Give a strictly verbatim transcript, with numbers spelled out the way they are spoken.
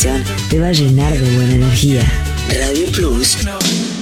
estación te va a llenar de buena energía. Radio Plus.